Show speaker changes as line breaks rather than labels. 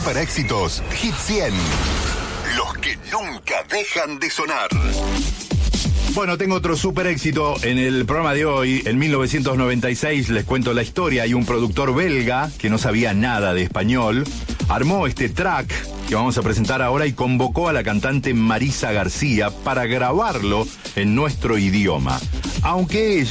super éxitos Hit 100. Los que nunca dejan de sonar.
Bueno, tengo otro super éxito en el programa de hoy. En 1996, les cuento la historia, hay un productor belga que no sabía nada de español, armó este track que vamos a presentar ahora y convocó a la cantante Marisa García para grabarlo en nuestro idioma. Aunque ella